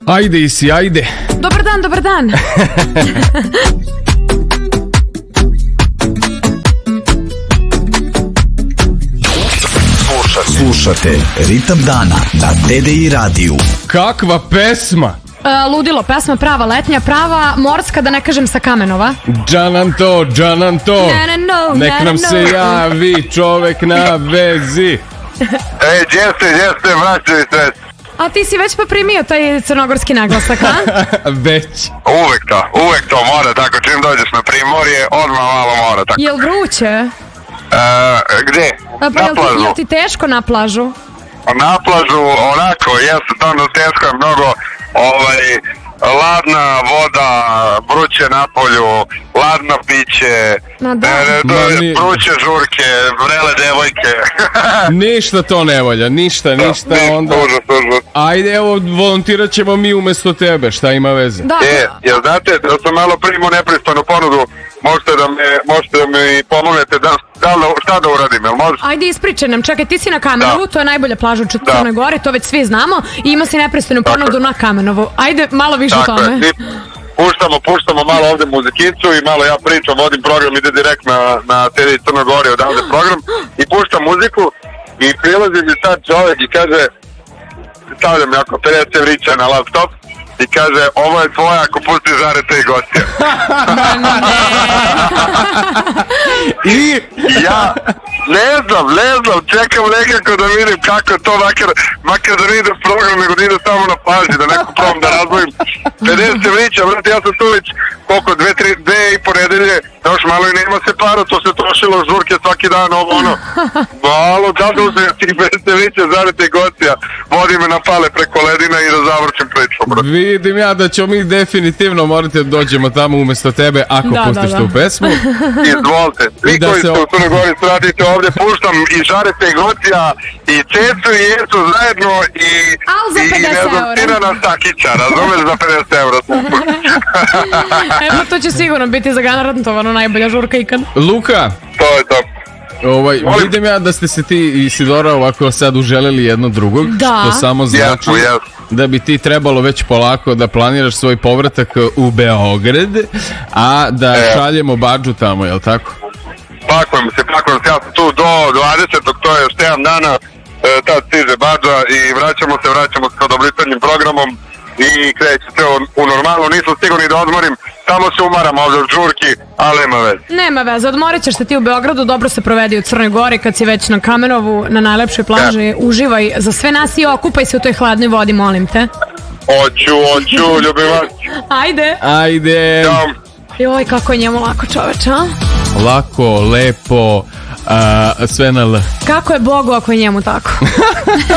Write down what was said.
Ajde Isi, ajde. Dobar dan, dobar dan. Slušate Ritam dana na TDI radiju. Kakva pesma? Ludilo, pesma prava letnja, prava morska, da ne kažem sa Kamenova. Džananto, Džananto. Nek nam se javi čovek na vezi. Ej, jeste, vraćaju se. A ti si već poprimio taj crnogorski naglasak, a? Već. Uvek to mora tako, čim dođeš na Primorje, odmah malo mora tako. Jel vruće? Gde? Pa Na plažu. jel ti teško na plažu? Na plažu, onako, jesu stvarno teško, je mnogo, ladna voda, vruće na polju, ladno piće, vruće žurke, vrele devojke. Ništa to ne volja, ništa, onda... Užas. Ajde, evo, volontirat ćemo mi umesto tebe, šta ima veze? Da. Jel znate, da sam malo primio nepristanu ponudu, možete da mi pomognete šta da uradim, jel može? Ajde, ispričaj nam, čekaj, ti si na Kamenovu, to je najbolja plaža u Crnoj Gori, to već svi znamo, i ima si nepristanu ponudu na Kamenovu. Ajde, malo više o tome. Puštamo malo ovde muzikicu i malo ja pričam, vodim program, ide direkt na TDI Crnoj Gori odavde program i puštam muziku i prilazi mi sad čovjek i kaže, stavljam jako 50 evrića na laptop i kaže, ovo je tvoja ako pustiš Žareta i gostija. I ja ne znam, čekam nekako da vidim kako to, makar da ne ide program, nego da ide samo na plaži, da neko probam da razvojim 50 evrića, brate, ja sam tu već koliko, 2,5 nedelje, još malo i nema se para, to se trošilo žurke svaki dan, malo, da uzem tih 50 evrića Žareta i gostija, vodi me na pale preko ledina i da završim priču, brate. Vidim ja da ćemo mi definitivno morati da dođemo tamo umesto tebe ako pustiš tu pesmu. Izvolite, vi koji ste u Crnoj Gori radite ovdje, puštam i Žareta i gostija, i Cecu i Jecu zajedno i ne znam, Tirana Stakića, razumeš, za 50 eura. Evo, to će sigurno biti zagarantovano najbolja žurka ikad. Luka, to je to. Vidim ja da ste se ti i Sidora ovako sad uželeli jedno drugog, što samo znači da bi ti trebalo već polako da planiraš svoj povratak u Beograd, a da šaljemo badžu tamo, jel tako? Pakujem se, ja sam tu do 20. to je još 7 dana, tad stiže badža i vraćamo se sa odobritanjem programom i kreće se u normalno, nisam sigurni da odmorim, samo se umaram ovdje od žurki, ali nema veze. Nema veze, odmorit ćeš se ti u Beogradu, dobro se provedi u Crnoj Gori kad si već na Kamenovu, na najlepšoj plaži, uživaj za sve nas i okupaj se u toj hladnoj vodi, molim te. Hoću, ljubim vas. Ajde. Joj, kako je njemu lako, čoveč, a? Lako, lepo, sve na L. Kako je Bogu ako je njemu tako?